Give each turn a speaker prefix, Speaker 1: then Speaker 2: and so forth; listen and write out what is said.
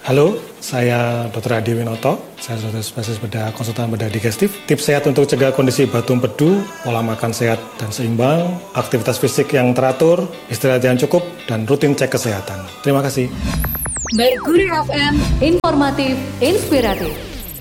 Speaker 1: Halo, saya Dr. Adi Winoto. Saya dokter spesialis bedah konsultan bedah digestif. Tips sehat untuk cegah kondisi batu empedu, pola makan sehat dan seimbang, aktivitas fisik yang teratur, istirahat yang cukup, dan rutin cek kesehatan. Terima kasih.
Speaker 2: Merkuri FM, informatif, inspiratif.